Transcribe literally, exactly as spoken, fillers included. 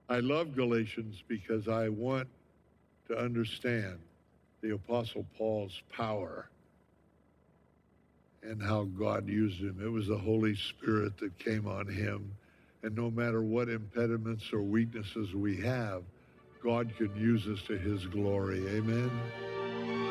I love Galatians because I want to understand the Apostle Paul's power and how God used him. It was the Holy Spirit that came on him. And no matter what impediments or weaknesses we have, God can use us to his glory. Amen.